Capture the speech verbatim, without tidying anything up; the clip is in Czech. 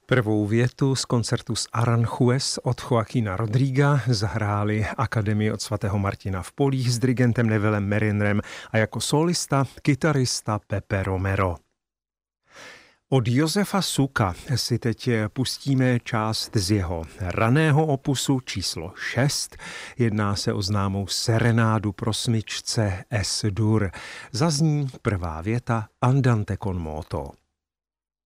Prvou větu z koncertu z Aranjuez od Joaquina Rodriga zahráli Akademii od svatého Martina v Polích s dirigentem Nevillem Marinerem a jako solista kytarista Pepe Romero. Od Josefa Suka si teď pustíme část z jeho raného opusu číslo šest. Jedná se o známou serenádu pro smyčce Es-dur. Zazní prvá věta Andante con moto.